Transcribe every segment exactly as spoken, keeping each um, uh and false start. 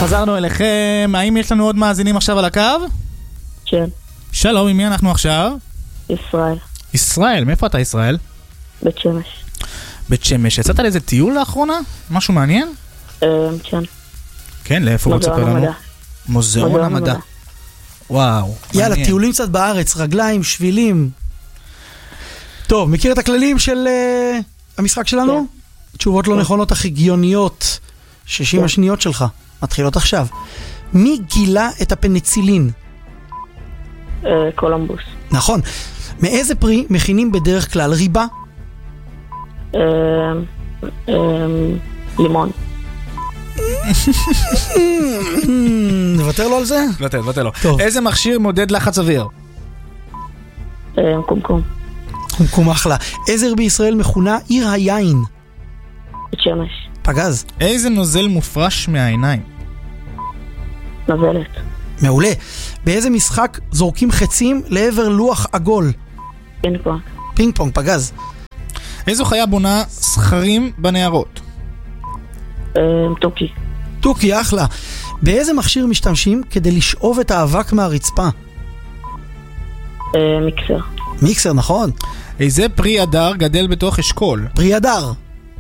חזרנו אליכם. האם יש לנו עוד מאזינים עכשיו על הקו? כן. שלום, עם מי אנחנו עכשיו? ישראל. ישראל, מאיפה אתה ישראל? בית שמש. בית שמש. יצאת לאיזה טיול לאחרונה? משהו מעניין? כן. כן, לאיפה הוא תספר לנו? מוזיאון המדע. וואו. יאללה, טיולים קצת בארץ, רגליים, שבילים. טוב, מכיר את הכללים של המשחק שלנו? תשובות לא נכונות אך הגיוניות. שישים השניות שלך. מתחילות עכשיו. מי גילה את הפניצילין? קולומבוס. נכון. מאיזה פרי מכינים בדרך כלל ריבה? לימון. נוותר לו על זה? נוותר, נוותר לו. איזה מכשיר מודד לחץ אוויר? קומקום. קומקום אחלה. איזה עיר בישראל מכונה עיר היין? בית שמש. פגז. איזה נוזל מופרש מהעיניים? נזלת. מעולה. באיזה משחק זורקים חצים לעבר לוח עגול? פינג פונג. פינג פונג, פגז. איזו חיה בונה סכרים בנהרות? תוכי. תוכי, אחלה. באיזה מכשיר משתמשים כדי לשאוב את האבק מהרצפה? מיקסר. מיקסר, נכון. איזה פרי הדר גדל בתוך אשכול? פרי הדר.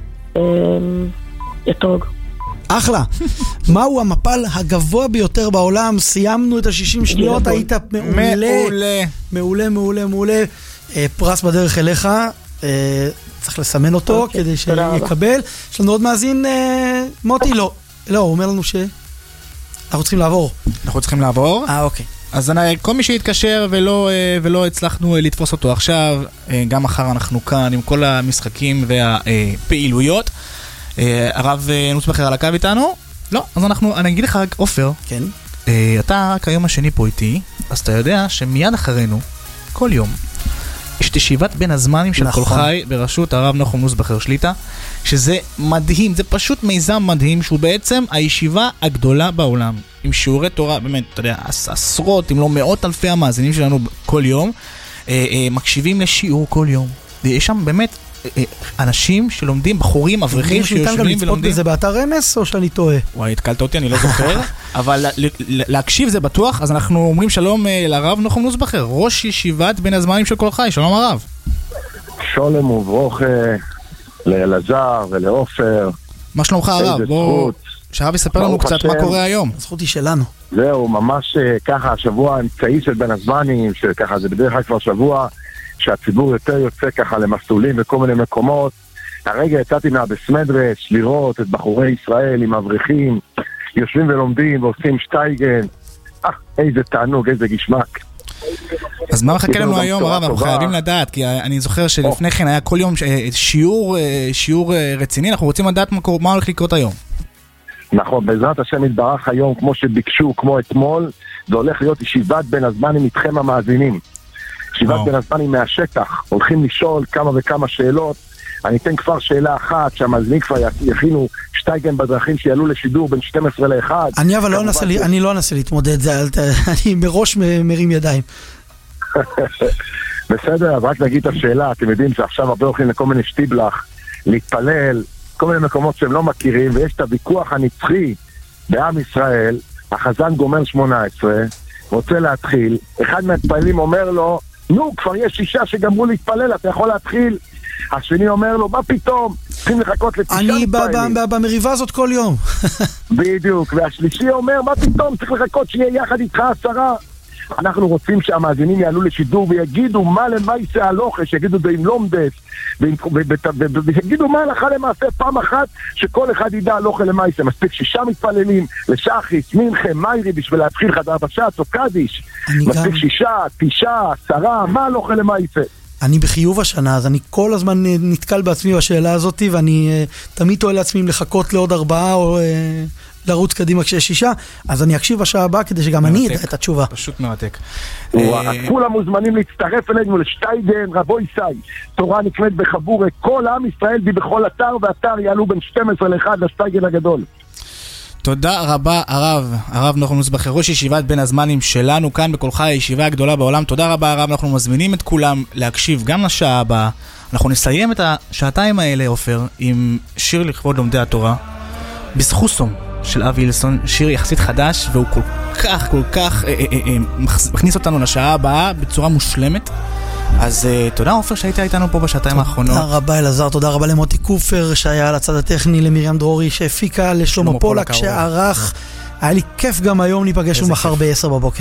יתרוג. אחלה. מהו המפל הגבוה ביותר בעולם? סיימנו את ה-שישים שניות, היית מעולה. מעולה. מעולה, מעולה, מעולה. פרס בדרך אליך. צריך לסמן אותו כדי שיקבל. יש לנו עוד מאזין, מוטי? לא. לא, הוא אומר לנו ש... אנחנו צריכים לעבור. אנחנו צריכים לעבור? אה, אוקיי. אז כל מי שהתקשר ולא, ולא הצלחנו לתפוס אותו עכשיו, גם מחר אנחנו כאן עם כל המשחקים והפעילויות. הרב נוסבכר על הקו איתנו? לא, אז אנחנו, אני אגיד לך רק, אופר, כן. אתה כיום השני פה איתי, אז אתה יודע שמיד אחרינו, כל יום, יש את ישיבת בין הזמנים של כל חי בראשות הרב נחום נוסבכר שליטה, שזה מדהים, זה פשוט מיזם מדהים, שהוא בעצם הישיבה הגדולה בעולם, עם שיעורי תורה, באמת, אתה יודע, עשרות, אם לא מאות אלפי המאזינים שלנו כל יום, מקשיבים לשיעור כל יום, ויש שם באמת אנשים שלומדים, בחורים, אברכים שיושבים ולומדים. ניתן גם לצפות בזה באתר רמס או שאני טועה? וואי, התקלת אותי, אני לא זוכר. אבל להקשיב זה בטוח, אז אנחנו אומרים שלום לרב נחום נוסבכר, ראש ישיבת בין הזמנים של כל חי. שלום הרב. שלום וברוכה לאלעזר ולעופר. מה שלומך הרב? בוא, שהרב יספר לנו קצת מה קורה היום. הזכות היא שלנו. זהו, ממש ככה, השבוע האמצעי של בין הזמנים, שככה זה בדרך כלל כבר שבוע, שהציבור יותר יוצא ככה למסלולים וכל מיני מקומות. הרגע יצאתי מהבסמדרש לראות את בחורי ישראל עם אברכים, יושבים ולומדים ועושים שטייגן. אה, איזה תענוג, איזה גשמק. אז מה מחכה לנו היום, הרב? אנחנו חייבים לדעת, כי אני זוכר שלפני כן היה כל יום שיעור, שיעור רציני, אנחנו רוצים לדעת מה הולך לקרות היום. נכון, בעזרת השם יתברך היום, כמו שביקשו, כמו אתמול, זה הולך להיות ישיבת בין הזמנים איתכם המאזינים. ישיבת בין הזמנים מהשטח, הולכים לשאול כמה וכמה שאלות. אני אתן כבר שאלה אחת, שהמאזינים כבר יכינו שטייגן בדרכים שיעלו לשידור בין שתים עשרה לאחת. אני אבל לא אנסה, אני לא אנסה להתמודד, אני מראש מרים ידיים. בסדר, אז רק נגיד את השאלה, אתם יודעים שעכשיו הרבה הולכים לכל מיני שטיבלח, להתפלל, כל מיני מקומות שהם לא מכירים, ויש את הוויכוח הנצחי בעם ישראל, החזן גומר שמונה עשרה, רוצה להתחיל, אחד מהתפעלים אומר לו, נו, כבר יש שישה שגמרו להתפלל, אתה יכול להתחיל. השני אומר לו, מה פתאום? צריכים לחכות לתשעה מתפעלים. אני במריבה הזאת כל יום. בדיוק, והשלישי אומר, מה פתאום? צריך לחכות שיהיה יחד איתך עשרה. אנחנו רוצים שהמאזינים יעלו לשידור ויגידו מה למעשה הלוכה, שיגידו בין לומדס, ויגידו מה הלכה למעשה פעם אחת, שכל אחד ידע הלוכה למעשה. מספיק שישה מתפללים לשחיס, מינכם, מיירי, בשביל להתחיל חדר בשעת או קדיש. מספיק שישה, תשעה, עשרה, מה הלוכה למעשה? אני בחיוב השנה, אז אני כל הזמן נתקל בעצמי בשאלה הזאת, ואני תמיד טועה לעצמי לחכות לעוד ארבעה או לרוץ קדימה כשיש שישה, אז אני אקשיב בשעה הבאה כדי שגם אני אדע את התשובה. פשוט מרתק. כולם מוזמנים להצטרף אלינו לשטייגן, רבו ישי, תורה נקראת בחבורה, כל עם ישראל בי בכל אתר, ואתר יעלו בין שתים עשרה לאחת לשטייגן הגדול. תודה רבה הרב, הרב נחום נוסבכר, ראש ישיבת בין הזמנים שלנו כאן בכל חי, הישיבה הגדולה בעולם. תודה רבה הרב, אנחנו מזמינים את כולם להקשיב גם לשעה הבאה. אנחנו נסיים את השעתיים האלה, עופר, עם שיר לכבוד לומדי התורה, בסחוסום. של אבי הילסון, שיר יחסית חדש, והוא כל כך, כל כך אה, אה, אה, מכניס אותנו לשעה הבאה בצורה מושלמת. אז uh, תודה עופר שהיית איתנו פה בשעתיים האחרונות. תודה רבה אלעזר, תודה רבה למוטי קופר שהיה על הצד הטכני, למרים דרורי שהפיקה, לשלמה פולק שערך. היה לי כיף גם היום, ניפגש מחר ב-עשר בבוקר.